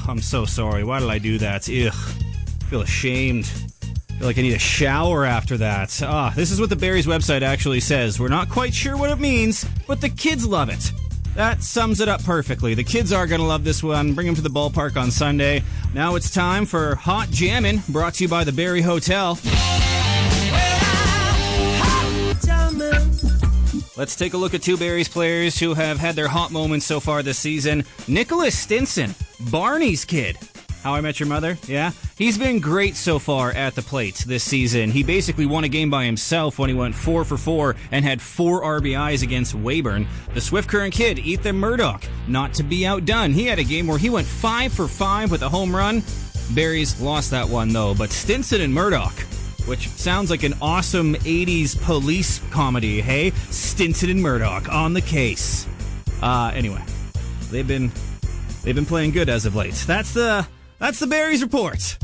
I'm so sorry. Why did I do that? Ugh. I feel ashamed. I feel like I need a shower after that. This is what the Berries website actually says. We're not quite sure what it means, but the kids love it. That sums it up perfectly. The kids are going to love this one. Bring them to the ballpark on Sunday. Now it's time for Hot Jammin', brought to you by the Barrie Hotel. Let's take a look at two Berries players who have had their hot moments so far this season. Nicholas Stinson, Barney's kid. How I Met Your Mother, yeah? He's been great so far at the plate this season. He basically won a game by himself when he went 4 for 4 and had 4 RBIs against Weyburn. The Swift Current kid, Ethan Murdoch, not to be outdone. He had a game where he went 5 for 5 with a home run. Berries lost that one, though. But Stinson and Murdoch, which sounds like an awesome 80s police comedy, hey? Stinson and Murdoch on the case. Anyway, they've been playing good as of late. That's the Berries report.